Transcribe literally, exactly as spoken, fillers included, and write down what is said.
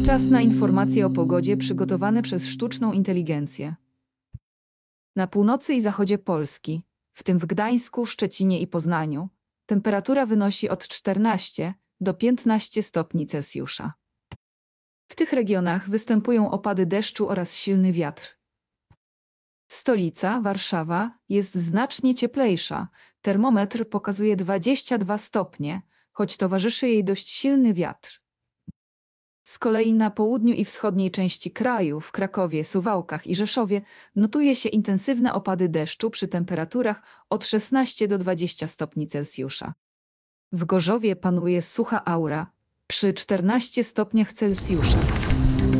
Czas na informacje o pogodzie przygotowane przez sztuczną inteligencję. Na północy i zachodzie Polski, w tym w Gdańsku, Szczecinie i Poznaniu, temperatura wynosi od czternastu do piętnastu stopni Celsjusza. W tych regionach występują opady deszczu oraz silny wiatr. Stolica, Warszawa, jest znacznie cieplejsza. Termometr pokazuje dwadzieścia dwa stopnie, choć towarzyszy jej dość silny wiatr. Z kolei na południu i wschodniej części kraju, w Krakowie, Suwałkach i Rzeszowie, notuje się intensywne opady deszczu przy temperaturach od szesnastu do dwudziestu stopni Celsjusza. W Gorzowie panuje sucha aura przy czternastu stopniach Celsjusza.